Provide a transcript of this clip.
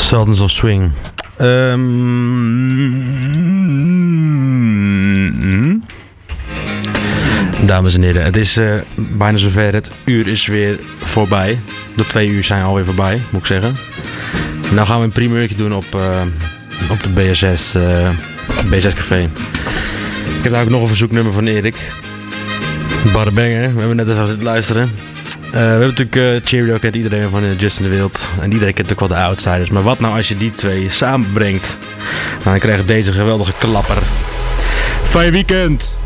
Sultans of Swing. Dames en heren, het is bijna zover. Het uur is weer voorbij. De 2 uur zijn alweer voorbij, moet ik zeggen. Nou gaan we een primeurtje doen op de BSS Café. Ik heb daar ook nog een verzoeknummer van Erik. Barrebanger, we hebben net even zitten luisteren. We hebben natuurlijk Cheerio, kent iedereen van Justin de Wild. En iedereen kent ook wel de Outsiders. Maar wat nou als je die twee samenbrengt? Nou, dan krijg je deze geweldige klapper. Fijn weekend!